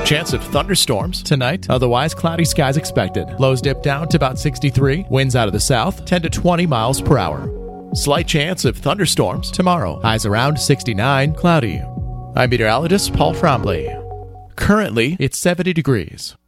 Chance of thunderstorms tonight. Otherwise, cloudy skies expected. Lows dip down to about 63. Winds out of the south, 10 to 20 miles per hour. Slight chance of thunderstorms tomorrow. Highs around 69. Cloudy. I'm meteorologist Paul Fromley. Currently, it's 70 degrees.